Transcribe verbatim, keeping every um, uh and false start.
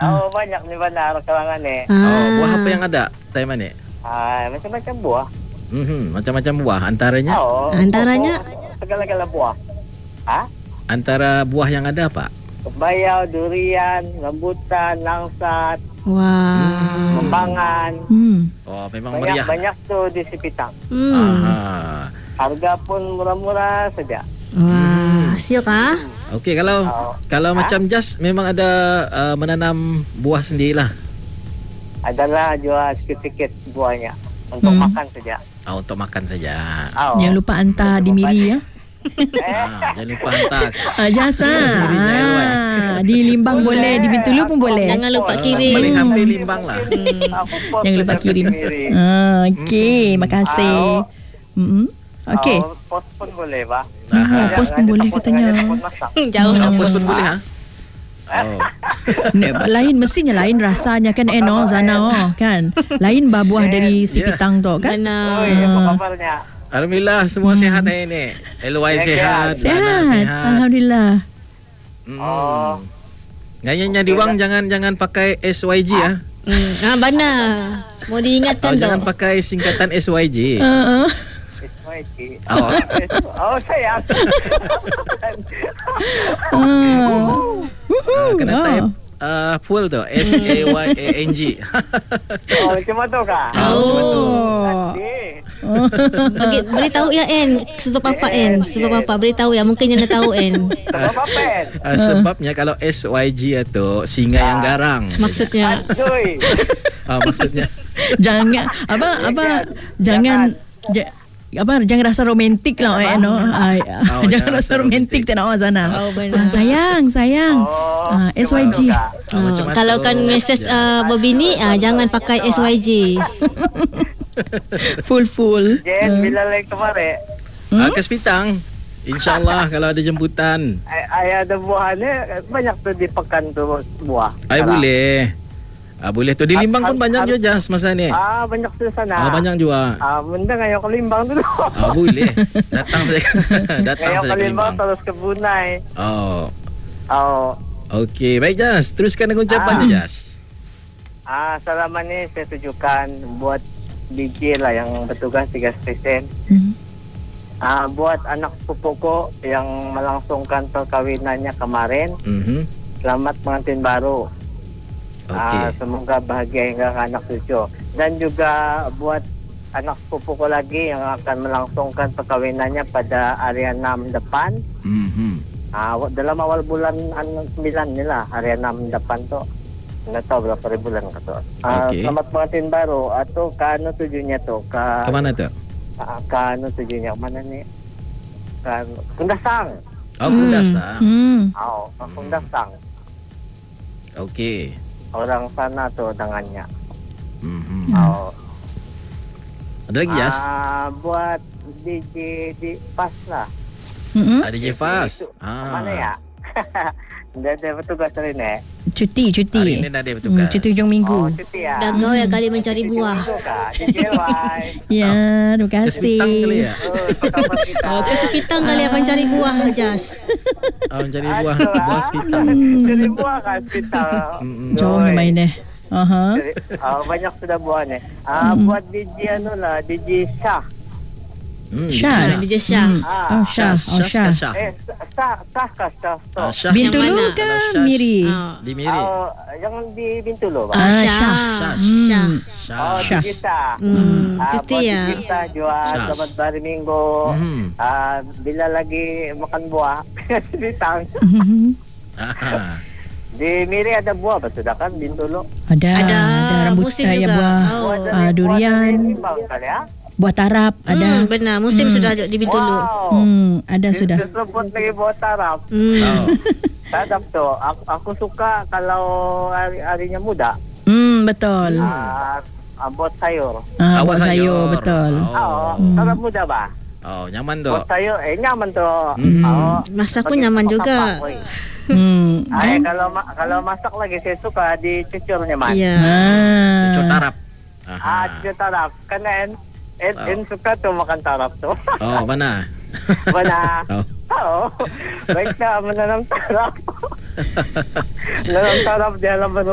Oh, banyak di bandar kalangan ni. Ah. Oh, buah apa yang ada? Taiman ni? Ah, macam-macam buah. Mhm, macam-macam buah antaranya. Oh, Antaranya? pokok, segala-gala buah. Ha? Antara buah yang ada apa? Bayau, durian, rambutan, langsat, Wah. kembangan. Hmm. Oh, memang meriah. Banyak-banyak tu di Sipitang. Hmm. Aha. Harga pun murah-murah saja. Wah, siok ah. Okey, kalau Oh. kalau Ha? macam Jas memang ada uh, menanam buah sendirilah. Adalah jual sedikit buahnya untuk Hmm. makan saja. Oh, untuk makan saja. Oh. Jangan lupa hantar di Miri ya. Eh, Ah, jangan lupa hantar. Ah, jasa. Ah, di Limbang boleh, di Bintulu pun boleh. Jangan lupa Ah, kirim. paling hampir Limbang lah. aku post Jangan lupa saja kirim. ke Sendiri. Ah, okey, makasih. Ah, Hmm. Okey. Oh, post pun boleh, Pak. Ah, Aha. post pun boleh katanya. Jauh Ah, nak pos pos. pun boleh ha? Oh. Ne- lain mestinya lain rasanya kan Eno Zana oh, kan. Lain bah buah dari si Ya. Pitang tu kan. Oh, Benar. iya, apa kabarnya? Alhamdulillah semua sihat hari ni. L Y Ya, sihat, sihat. Lana Sehat. sihat. Alhamdulillah. Hmm. Oh. Ngayanya di wang jangan jangan pakai S Y G ah. Hmm. Ah, benar. Mau Oh, diingatkan tu. jangan pakai singkatan S Y G. Uh, uh. It's my tea. Oh. Oh, saya. Uh. Ah, kena Oh. type uh, full tu S A Y A N G. Oh, cuma tu kah? Oh. Nanti. Bagi beritahu ya En sebab apa En? Sebab apa beritahu ya mungkin yang nak tahu En. Sebab apa, Pen? Uh, sebabnya kalau S Y G itu singa yang garang. Maksudnya Cuy. Ah, maksudnya Jangan apa apa jangan ja, apa jangan rasa romantik lah eh no. Ah, Oh, jangan jangan rasa rasa romantik tak nak sana. Oh, benar. Ah, sayang, sayang. Oh, Ah, S Y G. cuma tu kah? ah, macam Oh, mana kalau tu? kan mesej uh, berbini ah, jangan pakai S Y G. Full full. Jen, bila lagi kemarin, Ah, ke Sepitang. InsyaAllah kalau ada jemputan. ay, ay ada buahnya, banyak tu di pekan tu buah. Ay Sekarang. boleh. Ah, boleh tu di Limbang pun banyak juga Jas masa ni. Ah, banyak tu sana. Ah, banyak juga. Ah, mending ngayon ke Limbang dulu. Ah, boleh. Datang saya. Datang Ngayon saya ke ke Limbang Limbang. terus ke Bunai. Oh. Oh. Okey, baik Jas. Teruskan dengan ucapan Ah. je Jas. Ah, salaman ni saya tujukan buat D J lah yang bertugas tiga stesen. Hmm. Ah, buat anak sepupu ko yang melangsungkan perkawinannya kemarin. Mhm. Selamat pengantin baru. Okey. Ah, semoga bahagia hingga ke anak cucu. Dan juga buat anak sepupu ko lagi yang akan melangsungkan perkawinannya pada hari enam depan. Mhm. Ah, wa- dalam awal bulan an- sembilan ni lah, hari enam depan tu. Nggak tahu berapa ribu bulan ka tu. Ah, Okey. Selamat pengantin baru. Atau ke ano tujuannya tu? Ke, Ke mana tu? ah, ke ano tujuannya? Mana ni? Ke Kundasang. Oh, Kundasang. Hmm. Oh, ke Kundasang. Okey. Orang sana tu dengannya. Mhm. Oh. Ada lagi Jas? Ah, buat D J di pas lah. Hmm. Ada D J Fast. Itu, Ah. Mana ya? Dia ada bertugas hari ni. Cuti, cuti. Hari ni dah ada Hmm, bertugas. cuti hujung Oh, minggu. cuti ya. Dah kau ya kali mencari buah. Itu kah? D J Y. Ya, terima Ke Sepitang kali kasih. ya? Oh, apa khabar kita? Oh, ke Sepitang kali apa mencari buah Jas. Oh, mencari buah, Aduh, buah ah. Sepitang. Cari buah kan Sepitang. Mm-mm. Jauh Doi. main deh. Aha. Cari- ah, banyak sudah buah ni. Ah, Mm. buat D J ano lah, D J Syah. Hmm, Syah. D J Syah. Hmm. Ah. Oh, Syah. Oh, Syah. Syah. Syah. Eh, Syah, Syah kah Syah? Ah, Syah. Bintulu Yang mana? ke Kalau Syah- Miri? Ah. Di Miri. Oh, yang di Bintulu ba? Ah, Ah, Syah. Syah. Hmm. Syah. Syah. Oh, Syah. D J Syah. Hmm, Ah, cuti buat ya. D J Syah jual Syah. selamat hari Minggu. Mhm. Ah, bila lagi makan buah Sepitang. Ah. Di Miri ada buah ba sudah kan Bintulu? Ada, Ada ada rambut musim ya, juga. buah. Oh. Buah dari- Ah, buah durian. dari Limbang kali ya? Buah tarap ada. Hmm, benar musim Hmm. sudah di Bintulu. Wow. Hmm, ada sudah. Disebut lagi buah tarap. Hmm. Oh. Tarap tu. Aku, aku suka kalau hari-harinya muda. Hmm, betul. Ah, ah, buat sayur. Ah, Awak buat sayur, betul. Oh, Hmm. tarap muda ba? Oh, nyaman tu. Buat sayur, eh nyaman tu. Hmm. Oh, Masak pun bagi nyaman kapak-kapak, juga. weh. Hmm. Ay, Kan? kalau ma- kalau masak lagi saya suka dicucurnya man. Ya. Ah. Cucur tarap. Ah, Aha. cucur tarap. Karena en, en, Oh. en suka tu makan tarap tu. Oh, mana? Mana? Oh. Oo. Baik na, menanam tarap. Menanam tarap di halaman